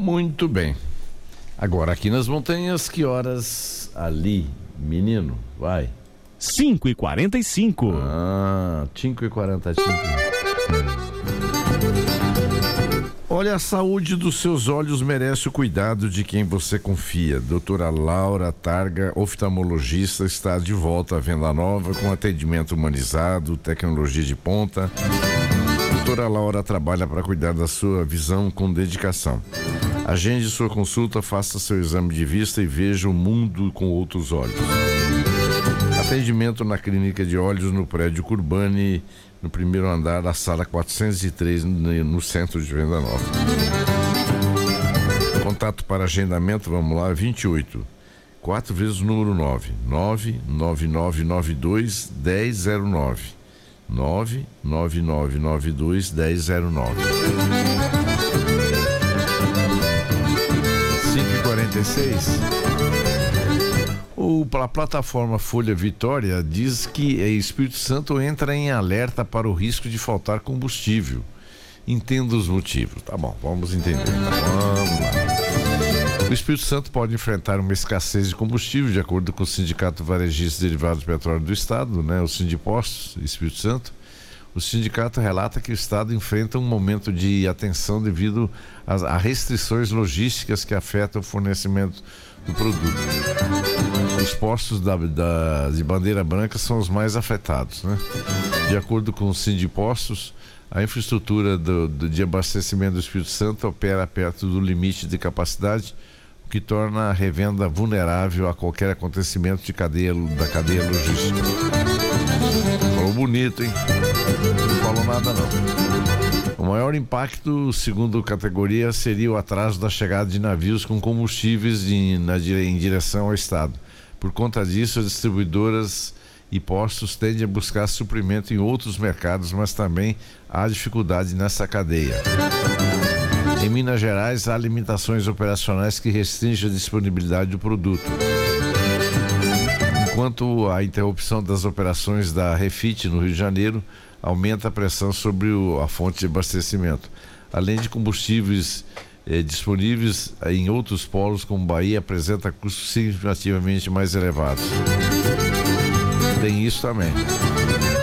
Muito bem. Agora aqui nas montanhas, que horas ali, menino? Vai. 5h45. 5h45. Olha, a saúde dos seus olhos merece o cuidado de quem você confia. Doutora Laura Targa, oftalmologista, está de volta à Venda Nova com atendimento humanizado, tecnologia de ponta. Doutora Laura trabalha para cuidar da sua visão com dedicação. Agende sua consulta, faça seu exame de vista e veja o mundo com outros olhos. Atendimento na Clínica de Olhos no prédio Curbani, no primeiro andar da sala 403, no centro de Venda Nova. Contato para agendamento, vamos lá, 28 4 vezes o número 99992 1009 99992 1009. 5h46. A plataforma Folha Vitória diz que Espírito Santo entra em alerta para o risco de faltar combustível. Entenda os motivos. Tá bom, vamos entender. Vamos lá. O Espírito Santo pode enfrentar uma escassez de combustível, de acordo com o Sindicato Varejista Derivado do Petróleo do Estado, o Sindipostos Espírito Santo. O sindicato relata que o Estado enfrenta um momento de atenção devido a restrições logísticas que afetam o fornecimento do produto. Os postos de bandeira branca são os mais afetados, De acordo com o Sindipostos, a infraestrutura de abastecimento do Espírito Santo opera perto do limite de capacidade, o que torna a revenda vulnerável a qualquer acontecimento da cadeia logística. Falou bonito, hein? Não falou nada, não. O maior impacto, segundo a categoria, seria o atraso da chegada de navios com combustíveis em direção ao Estado. Por conta disso, as distribuidoras e postos tendem a buscar suprimento em outros mercados, mas também há dificuldade nessa cadeia. Em Minas Gerais, há limitações operacionais que restringem a disponibilidade do produto. Enquanto a interrupção das operações da Refit no Rio de Janeiro aumenta a pressão sobre a fonte de abastecimento. Além de combustíveis disponíveis em outros polos, como Bahia, apresenta custos significativamente mais elevados. Tem isso também.